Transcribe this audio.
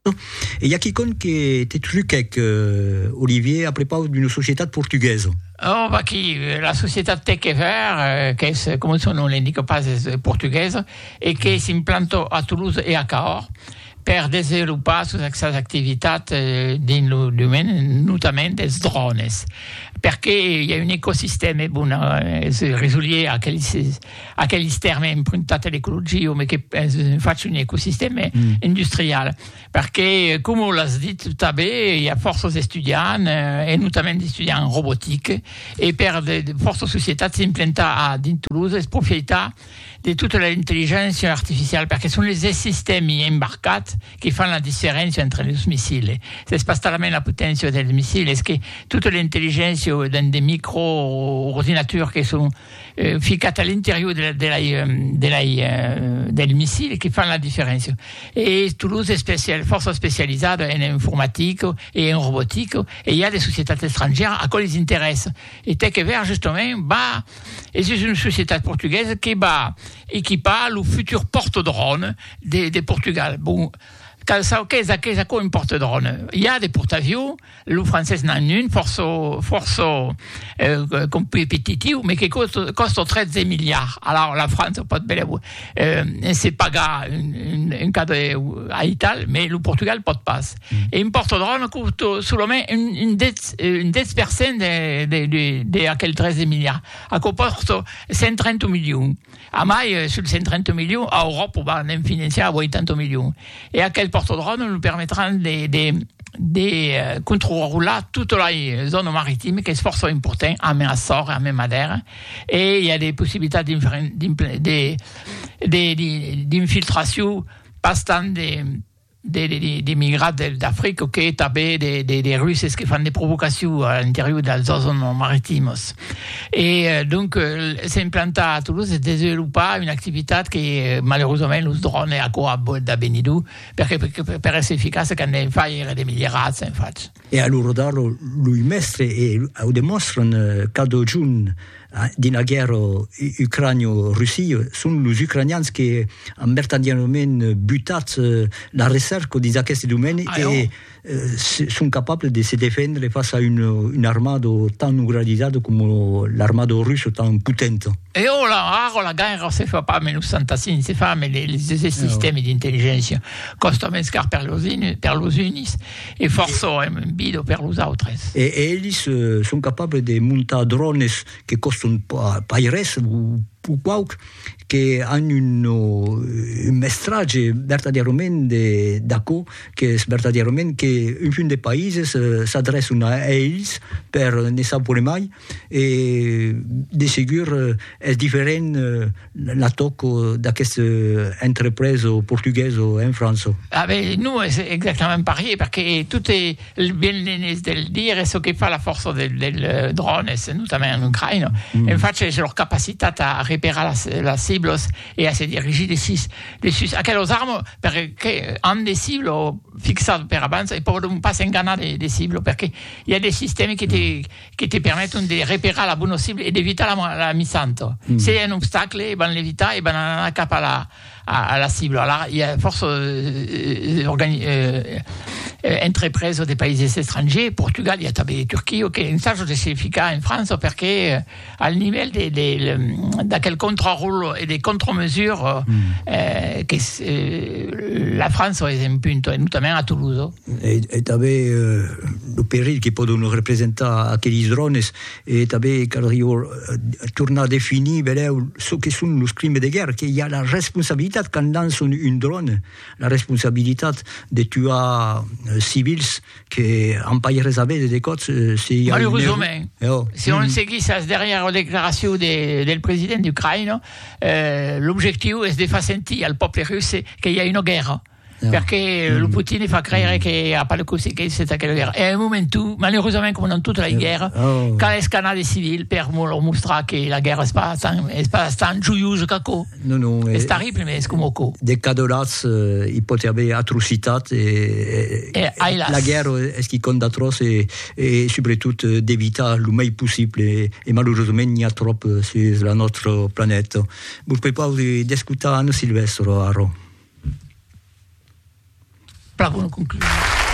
E hi ha quicon che te truquec, Olivier, a propos d'una societat portuguesa. Oh, bah, la société Tekever, che è, come il suo nome l'indica, è portoghese, e che si implantò a Toulouse e a Cahors per sviluppare queste attività din lo domaine, notamment des drones, perché il y a un ecosistema risolier a quegli termini improntati all'ecologia, ma che faccia un ecosistema industriale, perché come l'ha detto il y a forse studianti, e notamment studianti in robotica, e per forse società si implanta a Toulouse e proprietà di tutta l'intelligenza artificiale, perché sono i sistemi imbarcati che fanno la differenza tra i missili. Se spasta la potenza del missile, è che tutta l'intelligenza dei micro-ordinatori che sono ficcati all'interno del missile che fanno la differenza. E Toulouse è forse specializzata in informatica e in robotica, e il y a des sociétés étrangères a cui les interessa. E Tekever, justement, è una società portoghese che va équipa le futur porte-drone de Portugal. Bon, qu'est-ce qu'un porte-drone? Il y a des porte-avions, le français n'en a une, force compétitive, mais qui coste 13 milliards. Alors, la France, pas de belle, c'est pas un cas à Italie, mais le Portugal, pas de passe. Et un porte-drone coûte seulement une 10% de aquel 13 milliards. A comporte 130 millions. A mai, sur 130 millions, a Europe, va en financer à 80 millions. Et à quel porte-drone nous permettra de contrôler toute la zone maritime, qui est fort importante, à Açores et à Madère. Et il y a des possibilités d'infiltration bastant des migrants d'Afrique che també des Russes qui font des provocations à l'intérieur des zones maritimes. Et donc, s'implanter à Toulouse et développer une activité qui, malheureusement, les drones à quoi da Benidou, perché per essere efficace quand ne fai des milliards, in fait. E allora lui mestre e dimostrano cada giorno dina guerra ucranio-russia sono gli ucraniani che hanno veramente buttato la ricerca di questi domeni e sono capaci di si difendere face a un'armata tan gradita come l'armata russa tan potente. E ora la guerra si fa pas meno 65, si fa mais les systèmes d'intelligence costano scar per los unis e forse un bido per los autres. E elli sono capaci di montare drones che costano paires qualche che hanno un messaggio veramente d'accordo, che è veramente che in fin dei paesi si adressano a elli per ne sapere mai, e di sicuro è differente l'attacco da queste imprese portoghese in Francia. Noi è esattamente pareil, perché tutto il bene del dire ce che fa la forza del drone, notamment in Ucraina, infatti c'è la capacità a reperire la cible et à se diriger dessus à quelles armes perché hanno des cibles fissate per avanza e poi non pas ingannare des cibles, perché il y a des systèmes qui te permettent de repérer la bonne cible et d'éviter la misante. Se il y a un obstacle, ils vont l'éviter et vont aller cap à la cible. Alors il y a force entreprises des pays étrangers, Portugal, il y a també Turquie, che un saggio di significa in Francia, perché al livello da quel contrôle et des contre-mesures che la Francia è in punto, e notamment a Toulouse. E també il pericolo che possono rappresentare aquelli drones, e també tornare a definire ciò che sono i crimini di guerra, che hi ha la responsabilità quando lançano un drone, la responsabilità di tuare civils che hanno pas réservé des côtes. Malheureusement, si on seguisse derrière la déclaration del presidente d'Ucraina, l'objectif è di far sentire al popolo russo che hi ha una guerra. Perché il Putin fa credere che ha pas le cose che c'est quella guerra. E al momento, malheureusement, come in tutta la guerra, quand les canadiens civils per mostrare che la guerra è pas tan gioiosa che no, è terribile, ma è come des cadolats il pot y avoir atrocità e la guerra è che compte atroce e soprattutto d'éviter le mai possible, e malheureusement il y a trop sur la notre planète. Vous pouvez pas discuter Anne Silvestro a Rome. per una conclusione.